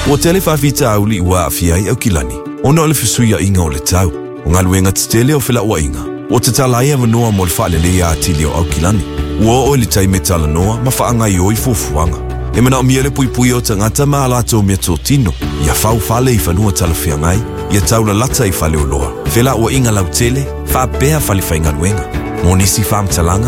Ua tele whawhita au li ua awhiai au kilani. Ona o le whisuia inga o le tau. O ngā luenga tele o whila ua inga. O te talai e manoa mo le whaalele a atili o au kilani. Ua o le taime tala noa ma whaangai o I fufuanga. E mana o miele pui pui o tangata ma alato mea tō tino. Ia whau whale I whanua tala whiangai. Ia taula lata I whale o loa. Whila ua inga lau tele, wha bea whale whainga luenga. Mo nisi whamtalanga.